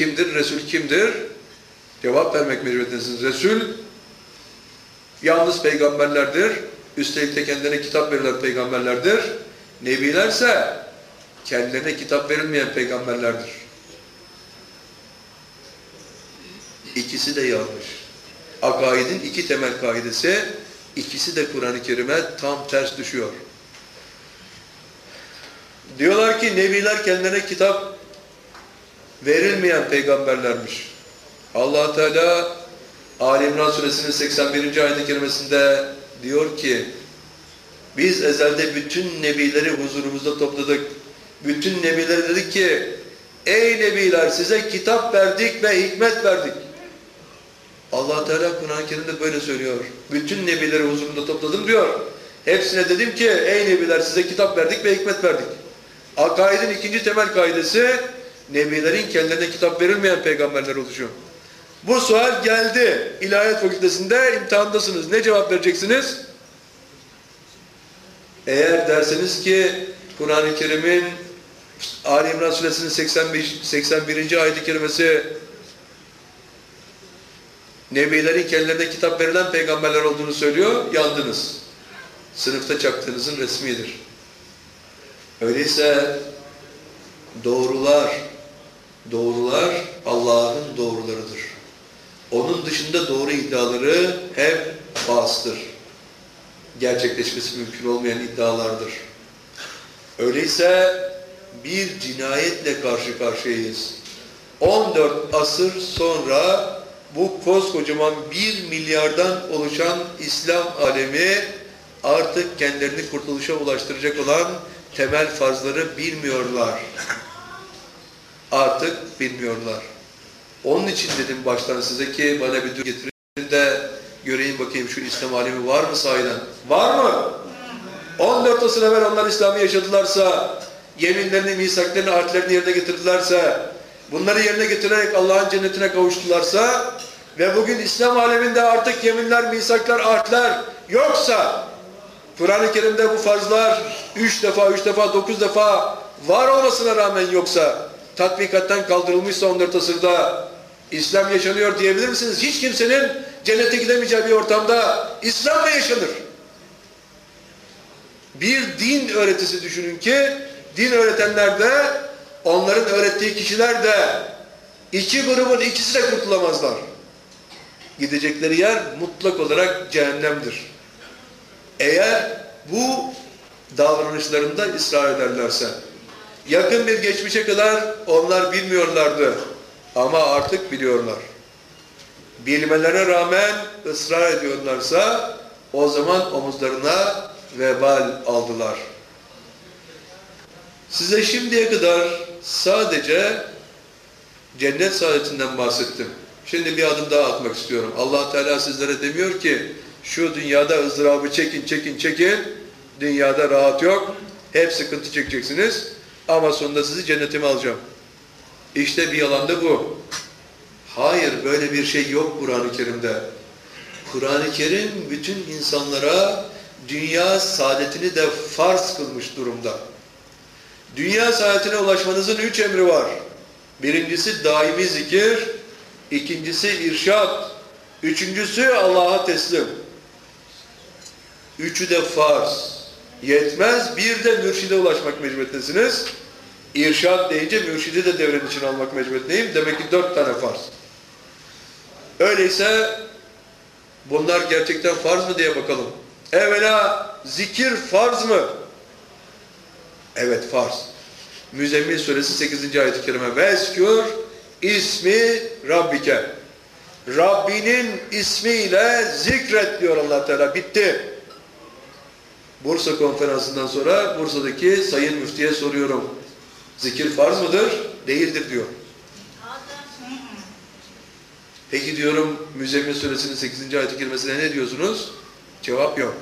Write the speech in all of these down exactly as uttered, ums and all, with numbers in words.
kimdir? Resul kimdir? Cevap vermek mecburiyetindesiniz. Resul yalnız peygamberlerdir. Üstelik de kendilerine kitap verilen peygamberlerdir. Nebilerse kendilerine kitap verilmeyen peygamberlerdir. İkisi de yanlış. Akaidin iki temel kaidesi, ikisi de Kur'an-ı Kerim'e tam ters düşüyor. Diyorlar ki nebiler kendilerine kitap verilmeyen peygamberlermiş. Allah Teala Ali İmran suresinin seksen birinci ayet-i kerimesinde diyor ki biz ezelde bütün nebileri huzurumuzda topladık. Bütün nebilere dedik ki ey nebiler size kitap verdik ve hikmet verdik. Allah Teala Kur'an-ı Kerim'de böyle söylüyor. Bütün nebileri huzurumda topladım diyor. Hepsine dedim ki ey nebiler size kitap verdik ve hikmet verdik. Akaidin ikinci temel kaidesi nebilerin kendilerine kitap verilmeyen peygamberler oluşuyor. Bu sual geldi. İlahiyat Fakültesinde imtihandasınız. Ne cevap vereceksiniz? Eğer derseniz ki Kur'an-ı Kerim'in Ali İmran suresinin seksen beş, seksen birinci ayet-i kerimesi nebilerin kendilerine kitap verilen peygamberler olduğunu söylüyor, yandınız. Sınıfta çaktığınızın resmidir. Öyleyse doğrular, doğrular Allah'ın doğrularıdır. Onun dışında doğru iddiaları hep bastır. Gerçekleşmesi mümkün olmayan iddialardır. Öyleyse bir cinayetle karşı karşıyayız. on dört asır sonra bu koskocaman bir milyardan oluşan İslam alemi artık kendilerini kurtuluşa ulaştıracak olan temel farzları bilmiyorlar. Artık bilmiyorlar. Onun için dedim baştan size ki bana bir dur getirin de göreyim bakayım şu İslam alemi var mı sahiden? Var mı? on dört asır evvel onlar İslam'ı yaşadılarsa, yeminlerini, misaklarını, ahdlerini yerine getirdilerse, bunları yerine getirerek Allah'ın cennetine kavuştularsa ve bugün İslam aleminde artık yeminler, misaklar, ahdler yoksa, Kur'an-ı Kerim'de bu farzlar üç defa, üç defa, dokuz defa var olmasına rağmen yoksa, tatbikattan kaldırılmışsa on dört asırda İslam yaşanıyor diyebilir misiniz? Hiç kimsenin cennete gidemeyeceği bir ortamda İslam mı yaşanır? Bir din öğretisi düşünün ki din öğretenler de onların öğrettiği kişiler de iki grubun ikisi de kurtulamazlar. Gidecekleri yer mutlak olarak cehennemdir. Eğer bu davranışlarında ısrar ederlerse. Yakın bir geçmişe kadar onlar bilmiyorlardı ama artık biliyorlar. Bilmelerine rağmen ısrar ediyorlarsa o zaman omuzlarına vebal aldılar. Size şimdiye kadar sadece cennet saadetinden bahsettim. Şimdi bir adım daha atmak istiyorum. Allah Teala sizlere demiyor ki şu dünyada ızdırabı çekin, çekin, çekin. Dünyada rahat yok. Hep sıkıntı çekeceksiniz. Ama sonunda sizi cennetime alacağım. İşte bir yalan da bu. Hayır, böyle bir şey yok Kur'an-ı Kerim'de. Kur'an-ı Kerim bütün insanlara dünya saadetini de farz kılmış durumda. Dünya saadetine ulaşmanızın üç emri var. Birincisi daimi zikir, ikincisi irşad, üçüncüsü Allah'a teslim. Üçü de farz. Yetmez, bir de mürşide ulaşmak mecburiyetindesiniz. İrşad deyince mürşidi de devrenin içine almak mecburiyetindeyim. Demek ki dört tane farz. Öyleyse bunlar gerçekten farz mı diye bakalım. Evvela zikir farz mı? Evet farz. Müzzemmil suresi sekizinci ayet-i kerime. Veskür ismi Rabbike. Rabbinin ismiyle zikret diyor Allah Teala. Bitti. Bursa konferansından sonra Bursa'daki Sayın Müfti'ye soruyorum. Zikir farz mıdır? Değildir diyor. Peki diyorum Müzzemmil suresinin sekizinci ayet-i kerimesine ne diyorsunuz? Cevap yok.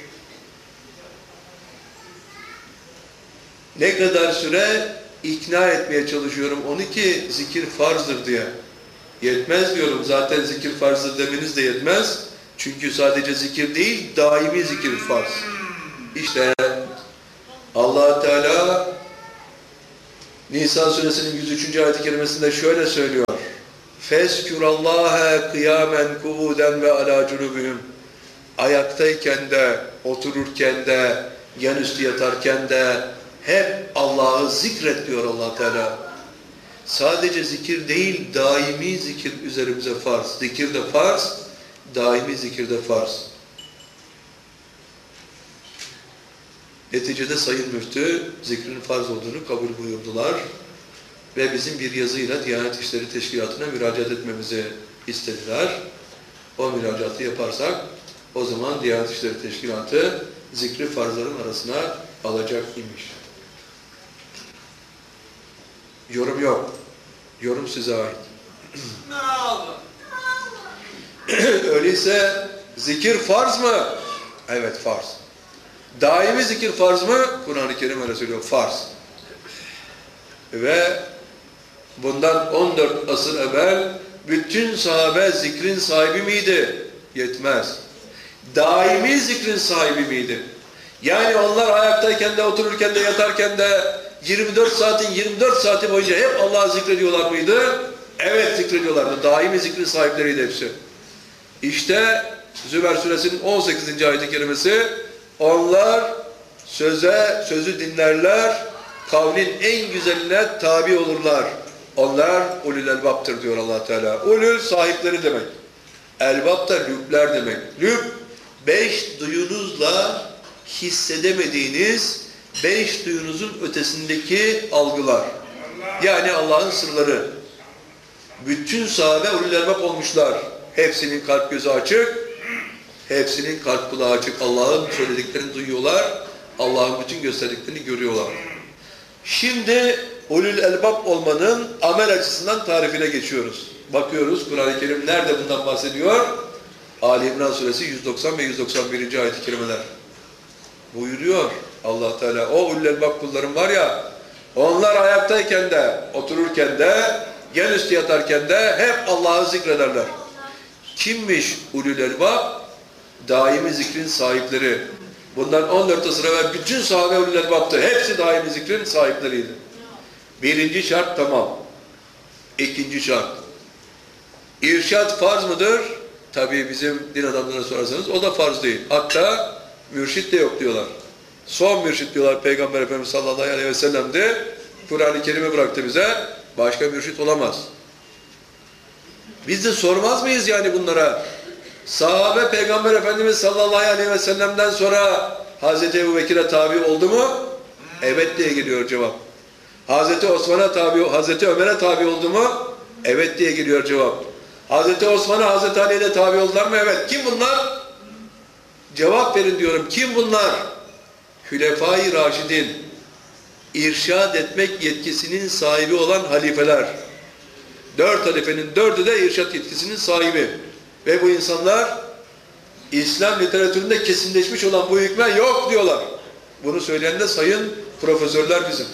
Ne kadar süre ikna etmeye çalışıyorum onu ki zikir farzdır diye. Yetmez diyorum. Zaten zikir farzdır demeniz de yetmez. Çünkü sadece zikir değil, daimi zikir farz. İşte Allah Teala Nisa suresinin yüz üçüncü ayet-i kerimesinde şöyle söylüyor. Fezkurallâhe kıyamen kuvuden ve alâ cunubihim. Ayaktayken de, otururken de, yan üstü yatarken de hep Allah'ı zikret diyor Allah Teala. Sadece zikir değil, daimi zikir üzerimize farz. Zikir de farz, daimi zikir de farz. Neticede Sayın Müftü zikrin farz olduğunu kabul buyurdular ve bizim bir yazıyla Diyanet İşleri Teşkilatı'na müracaat etmemizi istediler. O müracaatı yaparsak o zaman Diyanet İşleri Teşkilatı zikri farzların arasına alacak imiş. Yorum yok. Yorum size ait. Öyleyse zikir farz mı? Evet farz. Daimi zikir farz mı? Kur'an-ı Kerim öyle söylüyor. Farz. Ve bundan on dört asır evvel bütün sahabe zikrin sahibi miydi? Yetmez. Daimi zikrin sahibi miydi? Yani onlar ayaktayken de, otururken de, yatarken de yirmi dört saatin yirmi dört saati boyunca hep Allah'ı zikrediyorlar mıydı? Evet zikrediyorlardı. Daimi zikrin sahipleriydi hepsi. İşte Zümer suresinin on sekizinci ayet-i kerimesi, onlar söze, sözü dinlerler, kavlin en güzeline tabi olurlar. Onlar ulul elbaptır diyor Allah Teala. Ulul sahipleri demek. Elbap da lübler demek. Lüb, beş duyunuzla hissedemediğiniz, beş duyunuzun ötesindeki algılar. Yani Allah'ın sırları. Bütün sahabe ulul elbap olmuşlar. Hepsinin kalp gözü açık, hepsinin kalp kulağı açık. Allah'ın söylediklerini duyuyorlar, Allah'ın bütün gösterdiklerini görüyorlar. Şimdi ulul elbap olmanın amel açısından tarifine geçiyoruz. Bakıyoruz Kur'an-ı Kerim nerede bundan bahsediyor? Ali İmran suresi yüz doksan ve yüz doksan birinci ayet-i kerimeler. Buyuruyor Allah Teala, o ulul elbap kullarım var ya, onlar ayaktayken de, otururken de, yan üstü yatarken de hep Allah'ı zikrederler. Kimmiş ulul elbap? Daimi zikrin sahipleri. Bundan on dört asır evvel bütün sahabe ulul elbaptı. Hepsi daimi zikrin sahipleriydi. Birinci şart tamam. İkinci şart. İrşad farz mıdır? Tabii bizim din adamlarına sorarsanız o da farz değil. Hatta mürşit de yok diyorlar. Son mürşit diyorlar Peygamber Efendimiz sallallahu aleyhi ve sellem'de. Kur'an-ı Kerim'i bıraktı bize. Başka mürşit olamaz. Biz de sormaz mıyız yani bunlara? Sahabe Peygamber Efendimiz sallallahu aleyhi ve sellem'den sonra Hazreti Ebubekir'e tabi oldu mu? Evet diye geliyor cevap. Hazreti Osman'a tabi, Hazreti Ömer'e tabi oldu mu? Evet diye geliyor cevap. Hazreti Osman'a, Hazreti Ali'ye tabi oldular mı? Evet. Kim bunlar? Cevap verin diyorum. Kim bunlar? Hülefai Raşidin. İrşad etmek yetkisinin sahibi olan halifeler. Dört halifenin dördü de irşad yetkisinin sahibi. Ve bu insanlar İslam literatüründe kesinleşmiş olan bu hükme yok diyorlar. Bunu söyleyen de sayın profesörler bizim.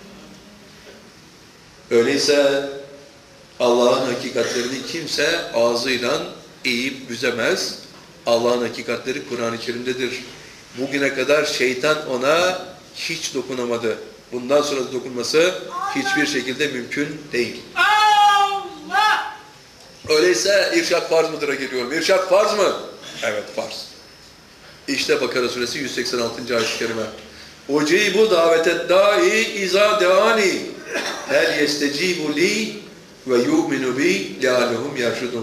Öyleyse Allah'ın hakikatlerini kimse ağzıyla eğip büzemez. Allah'ın hakikatleri Kur'an-ı Kerim'dedir. Bugüne kadar şeytan ona hiç dokunamadı. Bundan sonra da dokunması hiçbir şekilde mümkün değil. Allah! Öyleyse irşad farz mıdır'a geliyorum. İrşad farz mı? Evet farz. İşte Bakara suresi yüz seksen altıncı ayet-i kerime. Ucibu daveted da'i iza deani hel yestecibu li ve yu'minu bi lealehum yerşudun.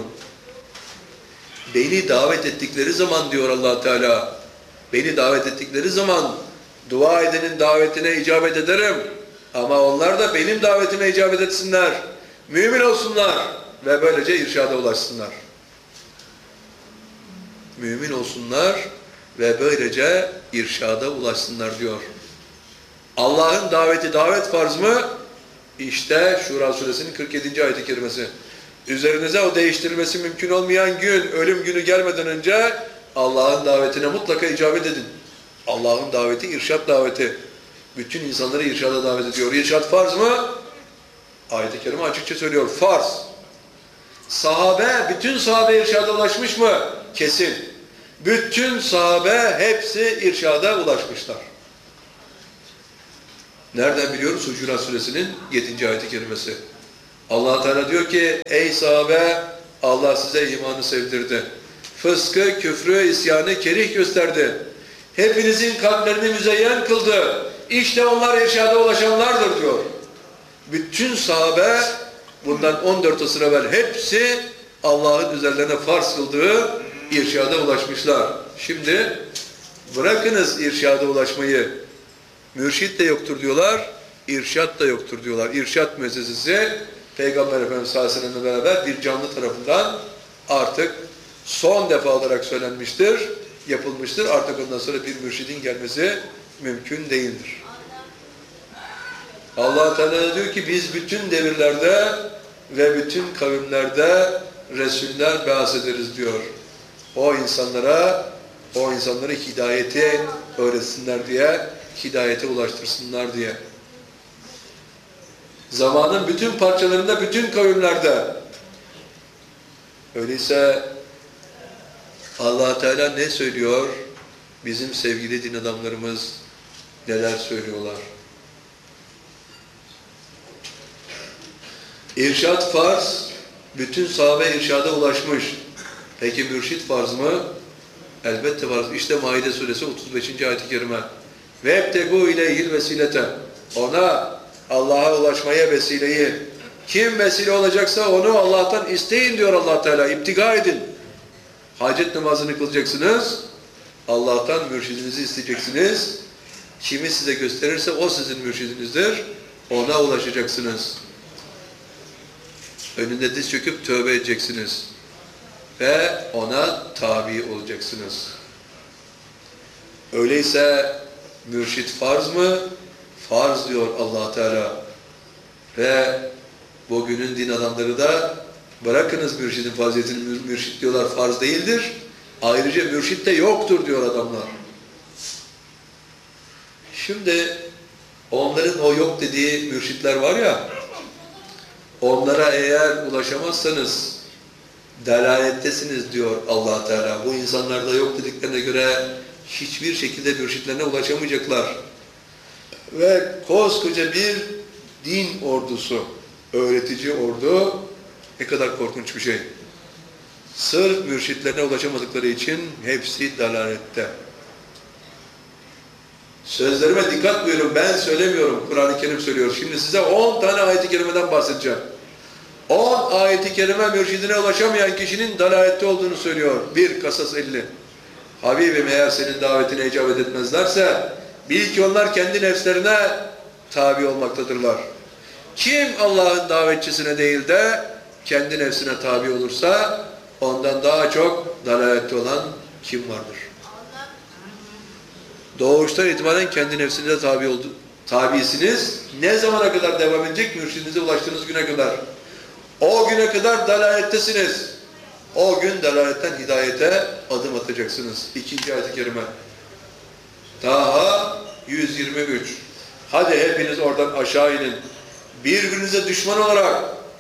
Beni davet ettikleri zaman diyor Allah Teala, beni davet ettikleri zaman dua edenin davetine icabet ederim. Ama onlar da benim davetime icabet etsinler. Mümin olsunlar ve böylece irşada ulaşsınlar. Mümin olsunlar ve böylece irşada ulaşsınlar diyor. Allah'ın daveti davet farz mı? İşte Şura suresinin kırk yedinci ayet-i kerimesi. Üzerinize o değiştirilmesi mümkün olmayan gün, ölüm günü gelmeden önce Allah'ın davetine mutlaka icabet edin. Allah'ın daveti irşad daveti. Bütün insanları irşada davet ediyor. İrşad farz mı? Ayet-i kerime açıkça söylüyor. Farz. Sahabe, bütün sahabe irşada ulaşmış mı? Kesin. Bütün sahabe hepsi irşada ulaşmışlar. Nereden biliyoruz? Hucurat Suresinin yedinci ayet-i kerimesi. Allah Teala diyor ki, ey sahabe, Allah size imanı sevdirdi. Fıskı, küfrü, isyanı kerih gösterdi. Hepinizin kalplerini müzeyyen kıldı. İşte onlar irşada ulaşanlardır diyor. Bütün sahabe bundan on dört asır evvel hepsi Allah'ın üzerlerine farz kıldığı irşada ulaşmışlar. Şimdi bırakınız irşada ulaşmayı. Mürşit de yoktur diyorlar, irşat da yoktur diyorlar. İrşat müessesesi Peygamber Efendimiz sallallahu aleyhi ve sellem'le beraber bir canlı tarafından artık son defa olarak söylenmiştir, yapılmıştır. Artık ondan sonra bir mürşidin gelmesi mümkün değildir. Allah Teala diyor ki biz bütün devirlerde ve bütün kavimlerde Resuller bahsederiz diyor. O insanlara, o insanları hidayeti öğretsinler diye, hidayete ulaştırsınlar diye. Zamanın bütün parçalarında, bütün kavimlerde. Öyleyse Allah Teala ne söylüyor? Bizim sevgili din adamlarımız neler söylüyorlar? İrşad farz, bütün sahabe irşada ulaşmış. Peki mürşit farz mı? Elbette farz. İşte Maide suresi otuz beşinci ayet-i kerime. وَاَبْتَقُوا اِلَيْهِ الْوَسِيلَةً Ona, Allah'a ulaşmaya vesileyi. Kim vesile olacaksa onu Allah'tan isteyin diyor Allah Teala. İptiga edin. Hacet namazını kılacaksınız. Allah'tan mürşidinizi isteyeceksiniz. Kimi size gösterirse o sizin mürşidinizdir. Ona ulaşacaksınız. Önünde diz çöküp tövbe edeceksiniz. Ve ona tabi olacaksınız. Öyleyse mürşit farz mı? Farz diyor Allah Teala. Ve bugünün din adamları da bırakınız mürşidin faziletini, mürşit diyorlar farz değildir. Ayrıca mürşit de yoktur diyor adamlar. Şimdi onların o yok dediği mürşitler var ya, onlara eğer ulaşamazsanız delalettesiniz diyor Allah Teala. Bu insanlarda yok dediklerine göre hiçbir şekilde mürşitlerine ulaşamayacaklar. Ve koskoca bir din ordusu, öğretici ordu ne kadar korkunç bir şey. Sırf mürşitlerine ulaşamadıkları için hepsi dalalette. Sözlerime dikkat buyurun, ben söylemiyorum, Kur'an-ı Kerim söylüyor. Şimdi size on tane ayet-i kerimeden bahsedeceğim. on ayet-i kerime mürşidine ulaşamayan kişinin dalalette olduğunu söylüyor. bir Kasas elli. Habibim eğer senin davetine icabet etmezlerse bil ki onlar kendi nefslerine tabi olmaktadırlar. Kim Allah'ın davetçisine değil de kendi nefsine tabi olursa ondan daha çok dalalette olan kim vardır? Doğuştan itibaren kendi nefsinize tabi oldu. Tabisiniz. Ne zamana kadar devam edecek? Mürşidinize ulaştığınız güne kadar. O güne kadar dalalettesiniz. O gün dalaletten hidayete adım atacaksınız. İkinci ayet-i kerime. Taha yüz yirmi üç. Hadi hepiniz oradan aşağı inin. Birbirinize düşman olarak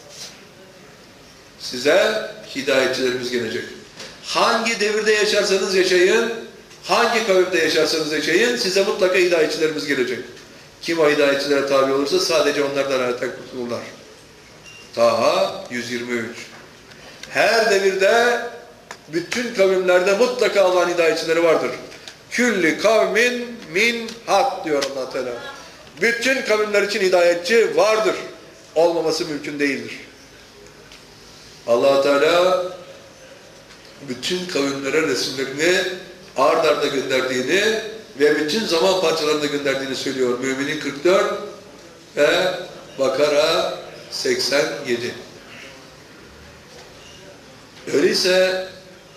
size hidayetçilerimiz gelecek. Hangi devirde yaşarsanız yaşayın, hangi kavimde yaşarsanız yaşayın, size mutlaka hidayetçilerimiz gelecek. Kim o hidayetçilere tabi olursa sadece onlar dalaletten kurtulurlar. Taha yüz yirmi üç. Her devirde, bütün kavimlerde mutlaka Allah'ın hidayetçileri vardır. Külli kavmin min hak diyor Allah Teala. Bütün kavimler için hidayetçi vardır. Olmaması mümkün değildir. Allah Teala bütün kavimlere Resullerini ard arda gönderdiğini ve bütün zaman parçalarında gönderdiğini söylüyor. Müminin kırk dört ve Bakara seksen yedi. Öyleyse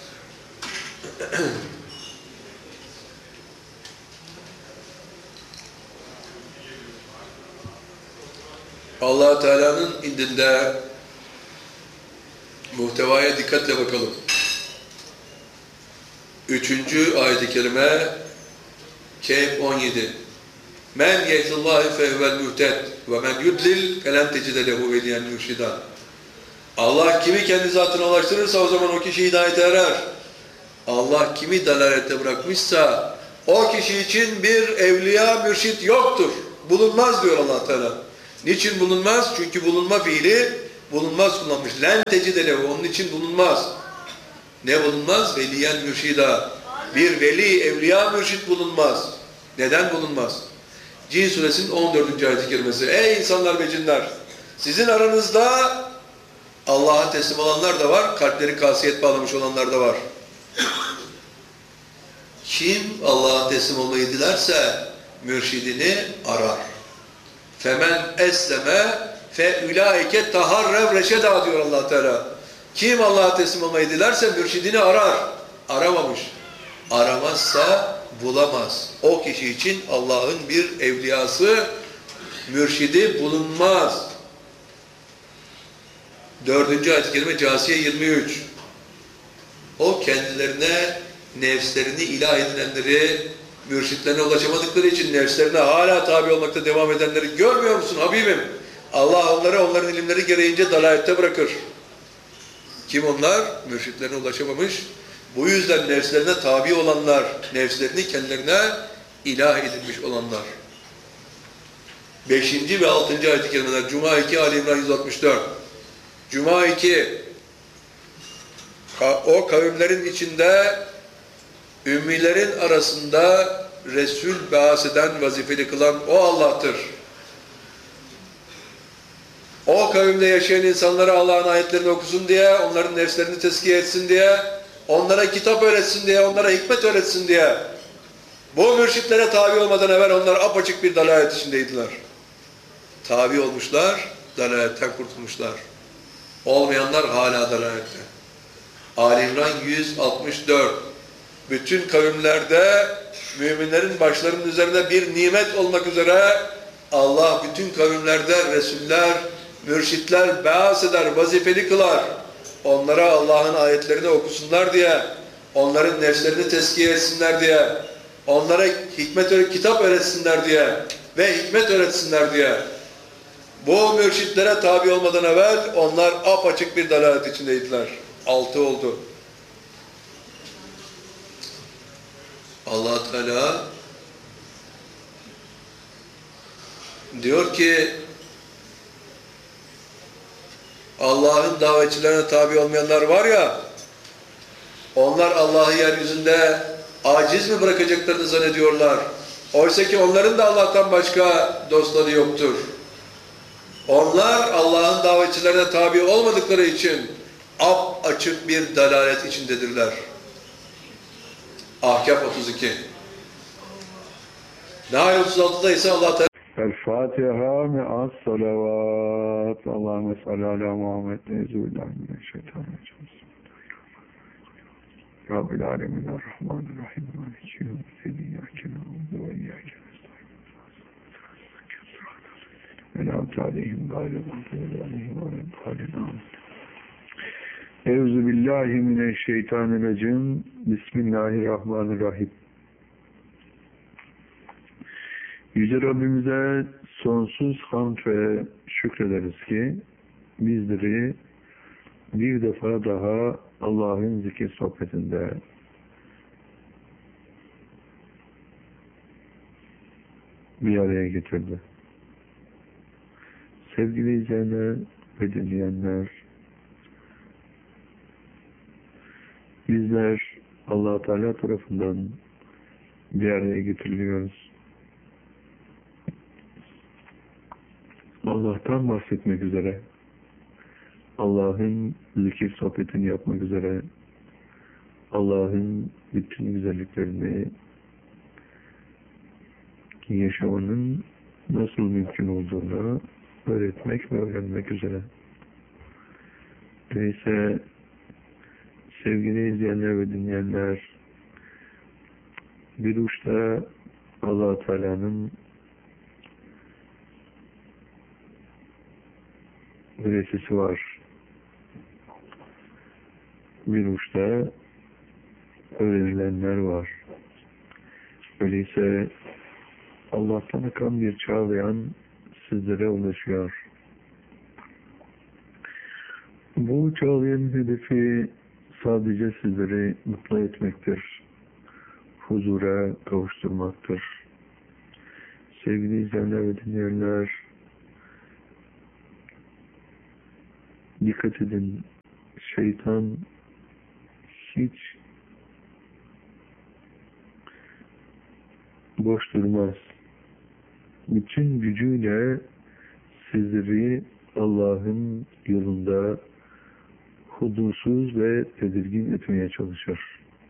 Allah Teala'nın indinde muhtevaya dikkatle bakalım. Üçüncü ayet-i kerime Kehf on yedi. Men yehdillahi fehvel muhted ve men yudlil felen tecide lehu veliyen mürşida. Allah kimi kendi zatına ulaştırırsa o zaman o kişi hidayete erer. Allah kimi dalalette bırakmışsa o kişi için bir evliya mürşit yoktur. Bulunmaz diyor Allah Teala. Niçin bulunmaz? Çünkü bulunma fiili bulunmaz kullanmış. Len tecidele, onun için bulunmaz. Ne bulunmaz? Veliyen mürşida. Bir veli, evliya, mürşit bulunmaz. Neden bulunmaz? Cin suresinin on dördüncü ayet-i kerimesi. Ey insanlar ve cinler! Sizin aranızda Allah'a teslim olanlar da var, kalpleri kasiyet bağlamış olanlar da var. Kim Allah'a teslim olmayı dilerse mürşidini arar. Femen esleme fe ulaike taharrev reşeda diyor Allah Teala. Kim Allah'a teslim olmayı dilerse mürşidini arar. Aramamış. Aramazsa bulamaz. O kişi için Allah'ın bir evliyası, mürşidi bulunmaz. Dördüncü ayet-i kerime Câsiye yirmi üç. O kendilerine nefslerini ilah edinenleri, mürşitlerine ulaşamadıkları için nefslerine hala tabi olmakta devam edenleri görmüyor musun Habibim? Allah onları onların ilimleri gereğince dalalette bırakır. Kim onlar? Mürşitlerine ulaşamamış. Bu yüzden nefslerine tabi olanlar, nefslerini kendilerine ilah edinmiş olanlar. Beşinci ve altıncı ayet-i kerimeler Cuma iki Ali İmran yüz altmış dört. Cuma iki o kavimlerin içinde ümmilerin arasında Resul bahseden, vazifeli kılan o Allah'tır. O kavimde yaşayan insanlara Allah'ın ayetlerini okusun diye, onların nefslerini tezkiye etsin diye, onlara kitap öğretsin diye, onlara hikmet öğretsin diye. Bu mürşitlere tabi olmadan evvel onlar apaçık bir dalalet içindeydiler. Tabi olmuşlar, dalaletten kurtulmuşlar. Olmayanlar hala dalalette. Ali İmran yüz altmış dört. Bütün kavimlerde müminlerin başlarının üzerine bir nimet olmak üzere Allah bütün kavimlerde Resuller, mürşitler beas eder, vazifeli kılar. Onlara Allah'ın ayetlerini okusunlar diye, onların nefslerini tezkiye etsinler diye, onlara hikmet, kitap öğretsinler diye ve hikmet öğretsinler diye. Bu mürşitlere tabi olmadan evvel onlar apaçık bir dalalet içindeydiler. Altı oldu. Allah Teala diyor ki Allah'ın davetçilerine tabi olmayanlar var ya, onlar Allah'ı yeryüzünde aciz mi bırakacaklarını zannediyorlar. Oysa ki onların da Allah'tan başka dostları yoktur. Onlar Allah'ın davetçilerine tabi olmadıkları için ap açık bir dalalet içindedirler. Ahkaf otuz iki. Nahl otuz altıda ise Allah Teala El-Fatiha mi'as salavat. Allahümme salli ala Muhammed. Euzubillahimineşşeytanirracim. Rabbil alemin er-Rahmanirrahim. Maliki yevmiddin. İyyâke na'budu ve iyyâke nestaîn. Elâ aleyhim gâyril mağdûbi aleyhim ve led-dâllîn. Euzubillahimineşşeytanirracim. Bismillahirrahmanirrahim. Yüce Rabbimize sonsuz hamd ve şükrederiz ki bizleri bir defa daha Allah'ın zikir sohbetinde bir araya getirdi. Sevgili izleyenler ve dinleyenler, bizler Allah Teala tarafından bir araya getiriliyoruz. Allah'tan bahsetmek üzere, Allah'ın zikir sohbetini yapmak üzere, Allah'ın bütün güzelliklerini yaşamanın nasıl mümkün olduğunu öğretmek ve öğrenmek üzere. Neyse, sevgili izleyenler ve dinleyenler, bir uçta Allah Teala'nın müessesi var. Bir uçta öğrenilenler var. Öyleyse Allah'tan akan bir çağlayan sizlere ulaşıyor. Bu çağlayan hedefi sadece sizleri mutlu etmektir. Huzura kavuşturmaktır. Sevgili izleyenler ve dinleyenler, dikkat edin, şeytan hiç boş durmaz. Bütün gücüyle sizleri Allah'ın yolunda hudursuz ve tedirgin etmeye çalışır.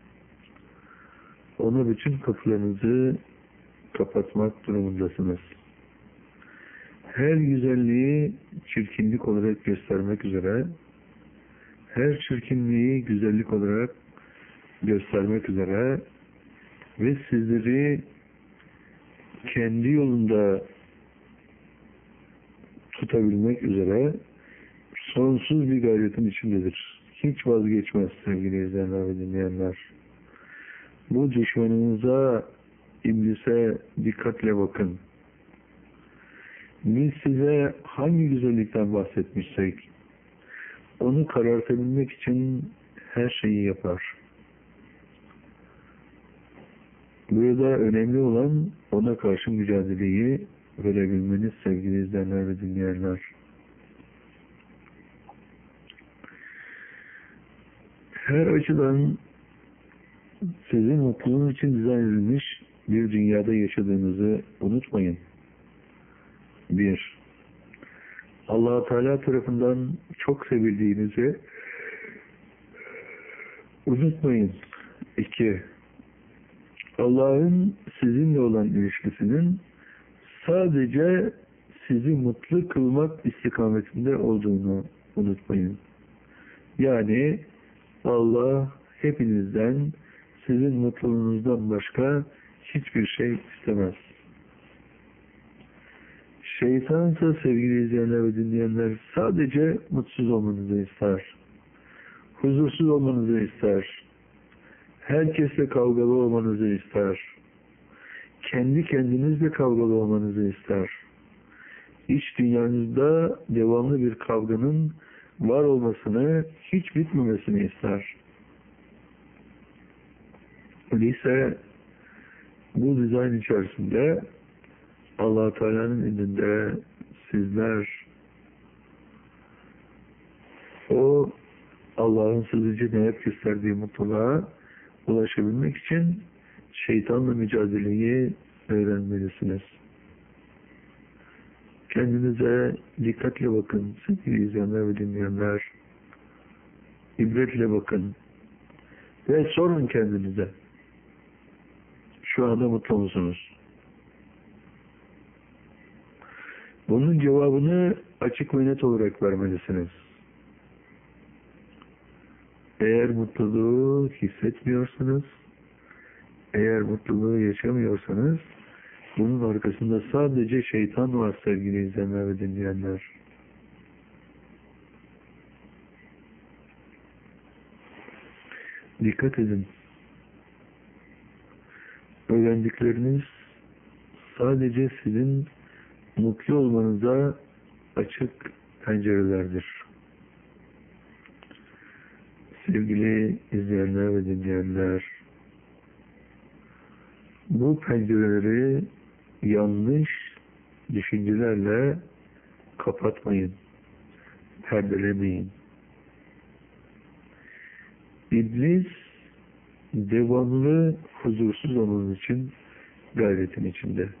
Ona bütün kapılarınızı kapatmak durumundasınız. Her güzelliği çirkinlik olarak göstermek üzere, her çirkinliği güzellik olarak göstermek üzere ve sizleri kendi yolunda tutabilmek üzere sonsuz bir gayretin içindedir. Hiç vazgeçmez sevgili izleyenler ve dinleyenler. Bu düşmanınıza, iblise dikkatle bakın. Biz size hangi güzellikten bahsetmişsek, onu karartabilmek için her şeyi yapar. Burada önemli olan ona karşı mücadeleyi verebilmeniz sevgili izleyenler ve dinleyenler. Her açıdan sizin mutluluğunuz için dizayn edilmiş bir dünyada yaşadığınızı unutmayın. Bir, Allah-u Teala tarafından çok sevildiğinizi unutmayın. İki, Allah'ın sizinle olan ilişkisinin sadece sizi mutlu kılmak istikametinde olduğunu unutmayın. Yani Allah hepinizden, sizin mutluluğunuzdan başka hiçbir şey istemez. Şeytansa sevgili izleyenler ve dinleyenler sadece mutsuz olmanızı ister. Huzursuz olmanızı ister. Herkesle kavgalı olmanızı ister. Kendi kendinizle kavgalı olmanızı ister. İç dünyanızda devamlı bir kavganın var olmasını, hiç bitmemesini ister. Öyleyse bu dizayn içerisinde Allah-u Teala'nın elinde sizler o Allah'ın sizi cennet gösterdiği mutluluğa ulaşabilmek için şeytanla mücadeleyi öğrenmelisiniz. Kendinize dikkatle bakın sevgili izleyenler ve dinleyenler. İbretle bakın. Ve sorun kendinize. Şu anda mutlu musunuz? Bunun cevabını açık ve net olarak vermelisiniz. Eğer mutluluğu hissetmiyorsanız, eğer mutluluğu yaşamıyorsanız, bunun arkasında sadece şeytan var sevgili izleyenler ve dinleyenler. Dikkat edin. Öğrendikleriniz sadece sizin mutlu olmanıza açık pencerelerdir. Sevgili izleyenler ve dinleyenler, bu pencereleri yanlış düşüncelerle kapatmayın, perdelemeyin. İblis devamlı huzursuz olmanız için gayretin içinde.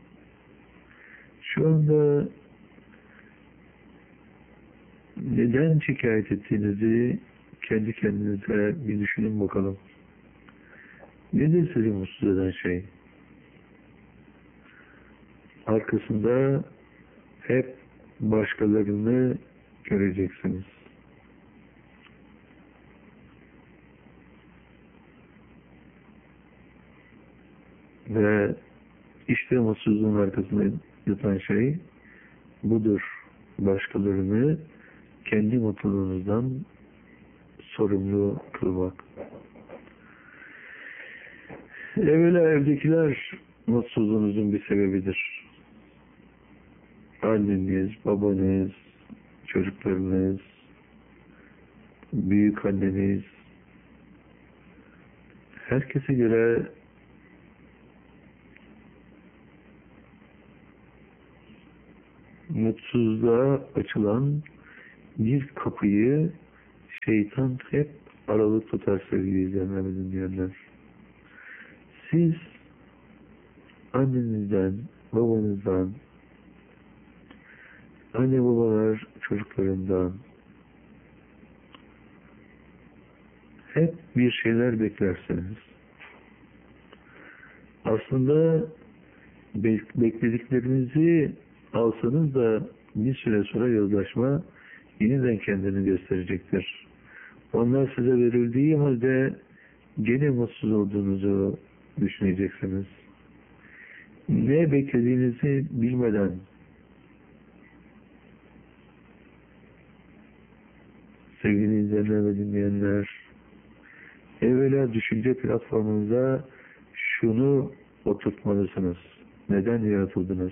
Şu anda neden şikayet ettiğinizi kendi kendinize bir düşünün bakalım. Nedir sizi mutsuz eden şey? Arkasında hep başkalarını göreceksiniz. Ve işte mutsuzluğun arkasında yatan şey budur. Başkalarını kendi mutluluğunuzdan sorumlu kılmak. Evvela evdekiler mutsuzluğunuzun bir sebebidir. Anneniz, babanız, çocuklarınız, büyük anneniz, herkese göre mutsuzluğa açılan bir kapıyı şeytan hep aralık tutar sevgili izleyenler ve dinleyenler. Siz annenizden, babanızdan, anne babalar çocuklarından hep bir şeyler beklersiniz. Aslında beklediklerinizi alsanız da bir süre sonra yozlaşma yeniden kendini gösterecektir. Onlar size verildiği halde gene mutsuz olduğunuzu düşüneceksiniz. Ne beklediğinizi bilmeden sevgili izleyenler ve dinleyenler, evvela düşünce platformunuza şunu oturtmalısınız. Neden yaratıldınız?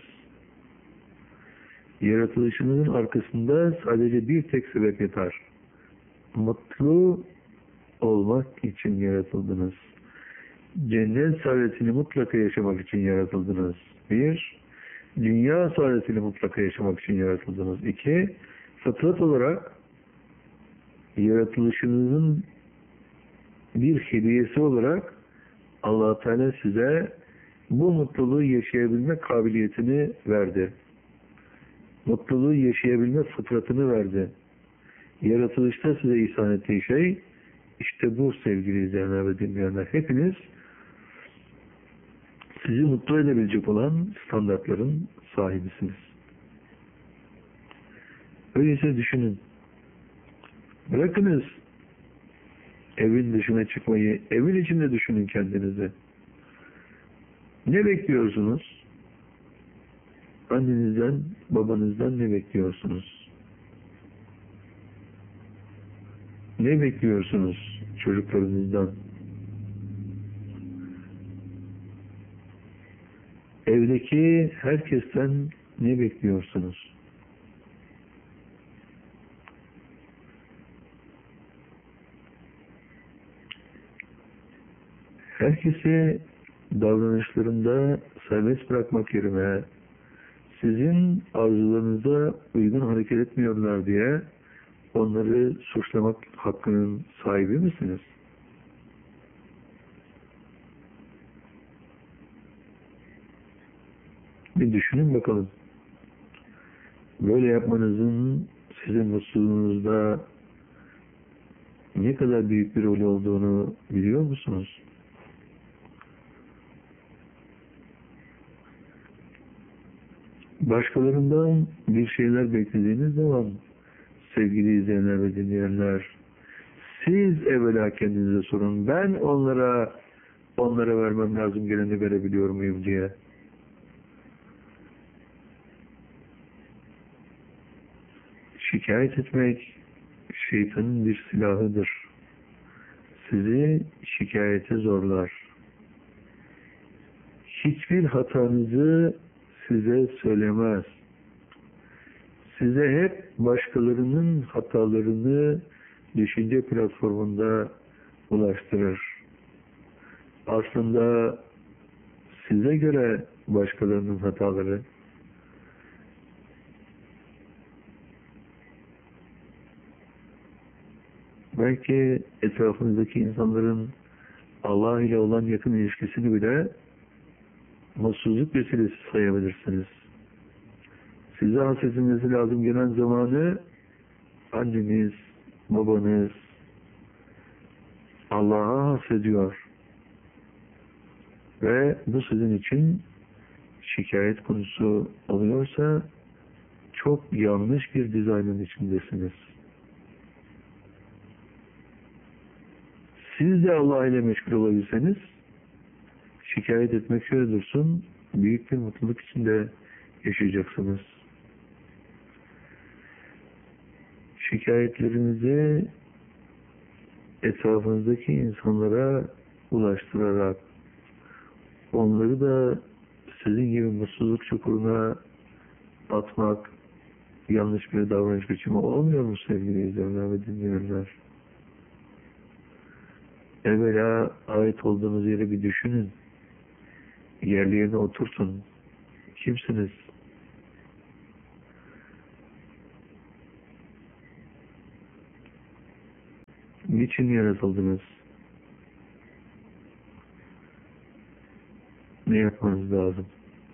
Yaratılışınızın arkasında sadece bir tek sebep yeter. Mutlu olmak için yaratıldınız. Cennet saadetini mutlaka yaşamak için yaratıldınız. Bir, dünya saadetini mutlaka yaşamak için yaratıldınız. İki, fıtrat olarak yaratılışınızın bir hediyesi olarak Allah Teala size bu mutluluğu yaşayabilme kabiliyetini verdi. Mutluluğu yaşayabilme fıtratını verdi. Yaratılışta size ihsan ettiği şey işte bu sevgili izleyenler ve dinleyenler. Hepiniz sizi mutlu edebilecek olan standartların sahibisiniz. Öyleyse düşünün. Bırakınız evin dışına çıkmayı, evin içinde düşünün kendinizi. Ne bekliyorsunuz? Annenizden, babanızdan ne bekliyorsunuz? Ne bekliyorsunuz çocuklarınızdan? Evdeki herkesten ne bekliyorsunuz? Herkesi davranışlarında serbest bırakmak yerine sizin arzularınıza uygun hareket etmiyorlar diye onları suçlamak hakkının sahibi misiniz? Bir düşünün bakalım. Böyle yapmanızın sizin mutluluğunuzda ne kadar büyük bir rol olduğunu biliyor musunuz? Başkalarından bir şeyler beklediğiniz zaman sevgili izleyenler ve dinleyenler, siz evvela kendinize sorun. Ben onlara onlara vermem lazım geleni verebiliyor muyum diye. Şikayet etmek şeytanın bir silahıdır. Sizi şikayete zorlar. Hiçbir hatanızı size söylemez. Size hep başkalarının hatalarını düşünce platformunda ulaştırır. Aslında size göre başkalarının hataları belki etrafınızdaki insanların Allah ile olan yakın ilişkisini bile mutsuzluk vesilesi sayabilirsiniz. Size hasretinizi lazım gelen zamanı anneniz, babanız Allah'a hasrediyor. Ve bu sizin için şikayet konusu oluyorsa çok yanlış bir dizaynın içindesiniz. Siz de Allah ile meşgul olabilseniz şikayet etmek şöyle dursun, büyük bir mutluluk içinde yaşayacaksınız. Şikayetlerinizi etrafınızdaki insanlara ulaştırarak onları da sizin gibi mutsuzluk çukuruna atmak yanlış bir davranış biçimi olmuyor mu sevgili izleyenler ve dinleyenler? Evvela ait olduğunuz yeri bir düşünün. Yerli yerine oturtun. Kimsiniz? Niçin yaratıldınız? Ne yapmanız lazım?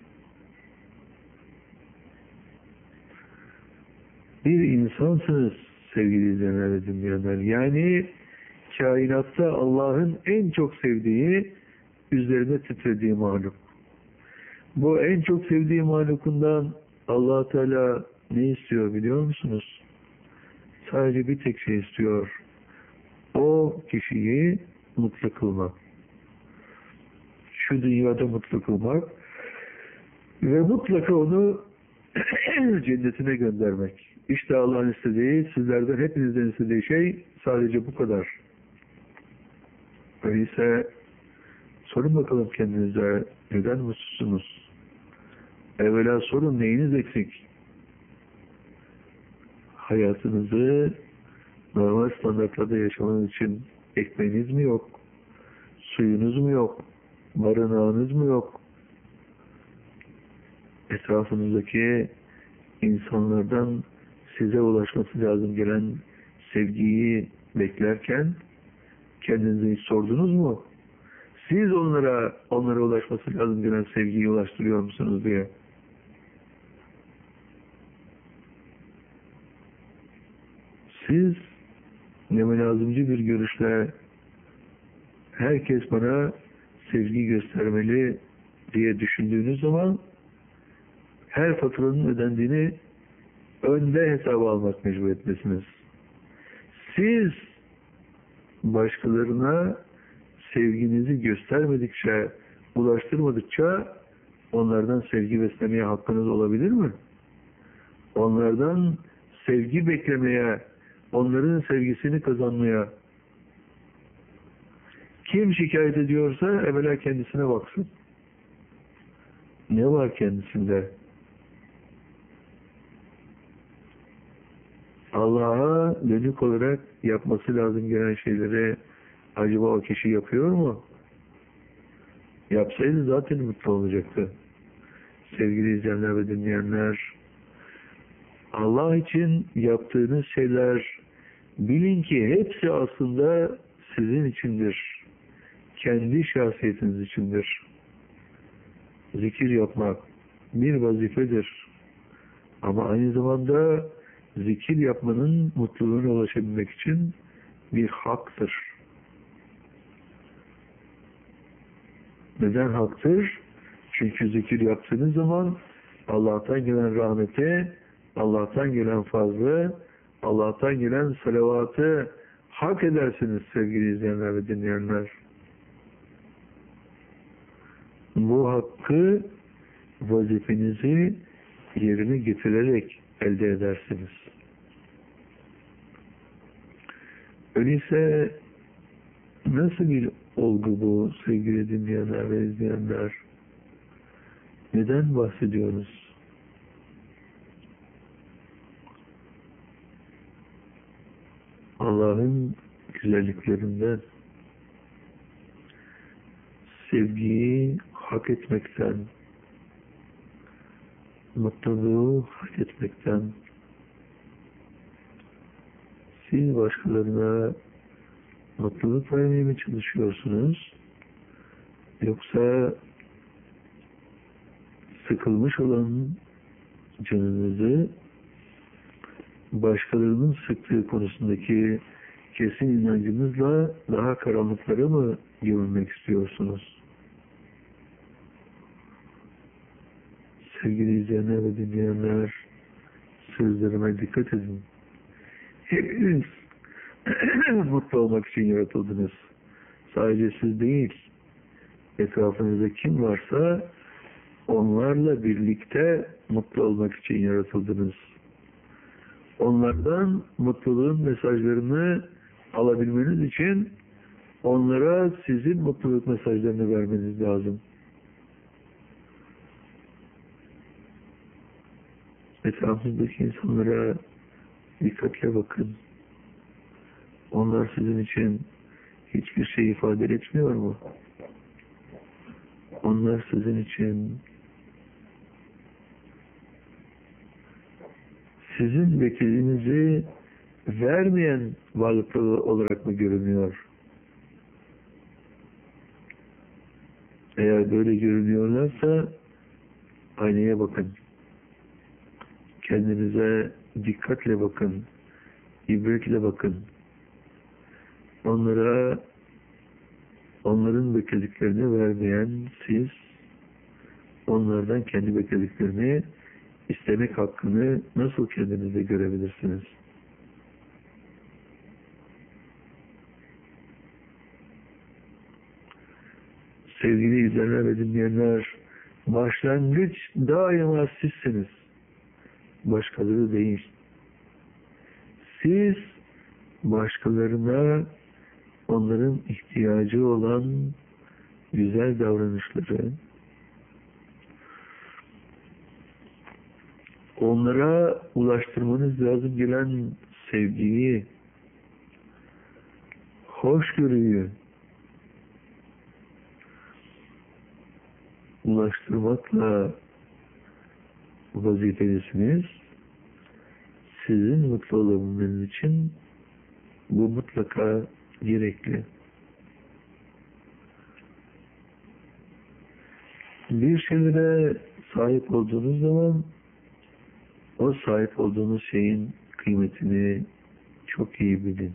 Bir insansınız sevgili izleyenler ve dinleyenler. Yani kainatta Allah'ın en çok sevdiği, üzerine titrediği mahluk. Bu en çok sevdiği mahlukundan Allah Teala ne istiyor biliyor musunuz? Sadece bir tek şey istiyor. O kişiyi mutlu kılmak. Şu dünyada mutlu kılmak ve mutlaka onu cennetine göndermek. İşte Allah'ın istediği, sizlerden hepinizden istediği şey sadece bu kadar. Öyleyse sorun bakalım kendinize, neden mutsuzsunuz? Evvela sorun, neyiniz eksik? Hayatınızı normal standartlarda yaşamanız için ekmeğiniz mi yok? Suyunuz mu yok? Barınağınız mı yok? Etrafınızdaki insanlardan size ulaşması lazım gelen sevgiyi beklerken kendinize hiç sordunuz mu? Siz onlara, onlara ulaşması lazım gelen sevgiyi ulaştırıyor musunuz diye. Siz nemelazımcı bir görüşle herkes bana sevgi göstermeli diye düşündüğünüz zaman her faturanın ödendiğini önde hesaba almak mecburiyetindesiniz. Siz başkalarına sevginizi göstermedikçe, ulaştırmadıkça onlardan sevgi beslemeye hakkınız olabilir mi? Onlardan sevgi beklemeye, onların sevgisini kazanmaya kim şikayet ediyorsa evvela kendisine baksın. Ne var kendisinde? Allah'a dönük olarak yapması lazım gelen şeyleri acaba o kişi yapıyor mu? Yapsaydı zaten mutlu olacaktı. Sevgili izleyenler ve dinleyenler, Allah için yaptığınız şeyler bilin ki hepsi aslında sizin içindir. Kendi şahsiyetiniz içindir. Zikir yapmak bir vazifedir. Ama aynı zamanda zikir yapmanın mutluluğuna ulaşabilmek için bir haktır. Neden haktır? Çünkü zikir yaptığınız zaman Allah'tan gelen rahmeti, Allah'tan gelen fazlı, Allah'tan gelen salavatı hak edersiniz sevgili izleyenler ve dinleyenler. Bu hakkı, vazifenizi yerine getirerek elde edersiniz. Öyleyse nasıl bir olgu bu sevgili dinleyenler ve izleyenler? Neden bahsediyoruz? Allah'ın güzelliklerinden, sevgiyi hak etmekten, mutluluğu hak etmekten, siz başkalarına mutluluk vermeye mi çalışıyorsunuz? Yoksa sıkılmış olan canınızı başkalarının sıktığı konusundaki kesin inancınızla daha karanlıklara mı gömülmek istiyorsunuz? Sevgili izleyenler ve dinleyenler, sözlerime dikkat edin. Hepiniz mutlu olmak için yaratıldınız. Sadece siz değil, etrafınızda kim varsa onlarla birlikte mutlu olmak için yaratıldınız. Onlardan mutluluğun mesajlarını alabilmeniz için onlara sizin mutluluk mesajlarını vermeniz lazım. Etrafınızdaki insanlara dikkatle bakın. Onlar sizin için hiçbir şey ifade etmiyor mu? Onlar sizin için sizin beklediğinizi vermeyen varlıklar olarak mı görünüyor? Eğer böyle görünüyorlarsa aynaya bakın. Kendinize dikkatle bakın. İbretle bakın. Onlara onların beklediklerini vermeyen siz, onlardan kendi beklediklerini istemek hakkını nasıl kendinizde görebilirsiniz? Sevgili izleyenler ve dinleyenler, başlangıç daima sizsiniz. Başkaları değil. Siz başkalarına onların ihtiyacı olan güzel davranışları, onlara ulaştırmanız lazım gelen sevgiyi, hoşgörüyü ulaştırmakla vazifelisiniz. Sizin mutlu olabilmeniz için bu mutlaka gerekli. Bir şeylere sahip olduğunuz zaman o sahip olduğunuz şeyin kıymetini çok iyi bilin.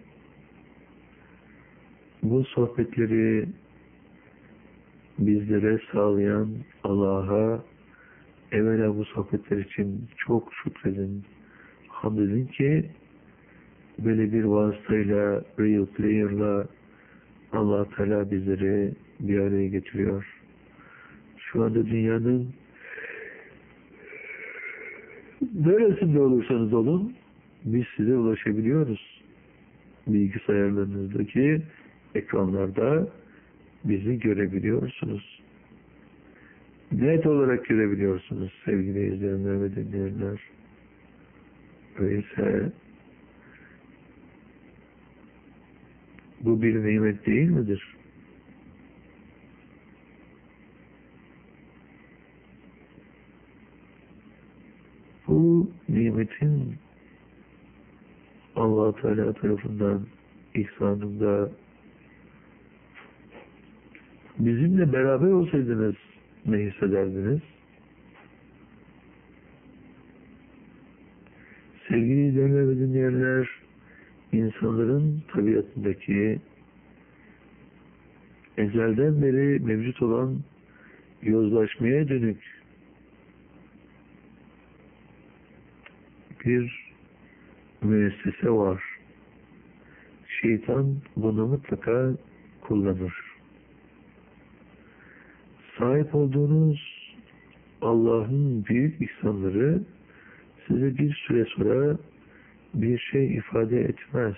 Bu sohbetleri bizlere sağlayan Allah'a evvela bu sohbetler için çok şükredin. Hamd edin ki böyle bir vasıtayla, Real Player'la Allah Teala bizleri bir araya getiriyor. Şu anda dünyanın neresinde olursanız olun biz size ulaşabiliyoruz. Bilgisayarlarınızdaki ekranlarda bizi görebiliyorsunuz. Net olarak görebiliyorsunuz sevgili izleyenler ve dinleyenler. Öyleyse bu bir nimet değil midir? Bu nimetin Allah Teala tarafından ihsanında bizimle beraber olsaydınız ne hissederdiniz? Sevgili izleyenler ve dinleyenler, insanların tabiatındaki ezelden beri mevcut olan yozlaşmaya dönük bir müessese var. Şeytan bunu mutlaka kullanır. Sahip olduğunuz Allah'ın büyük ihsanları size bir süre sonra bir şey ifade etmez.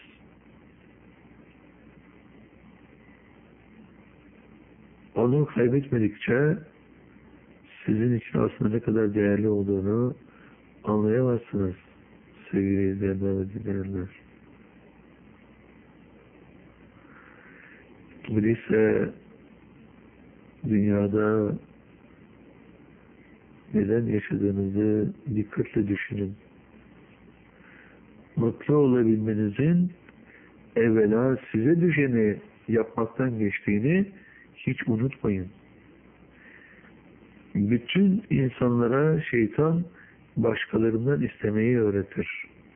Onu kaybetmedikçe sizin için aslında ne kadar değerli olduğunu anlayamazsınız sevgili izleyenler ve dinleyenler. Öyleyse dünyada neden yaşadığınızı dikkatle düşünün. Mutlu olabilmenizin evvela size düşeni yapmaktan geçtiğini hiç unutmayın. Bütün insanlara şeytan başkalarından istemeyi öğretir.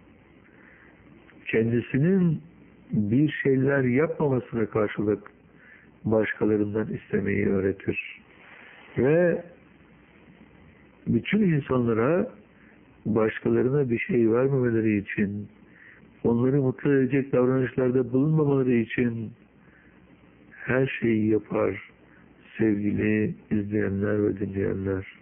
Kendisinin bir şeyler yapmamasına karşılık başkalarından istemeyi öğretir. Ve bütün insanlara başkalarına bir şey vermemeleri için, onları mutlu edecek davranışlarda bulunmamaları için her şeyi yapar sevgili izleyenler ve dinleyenler.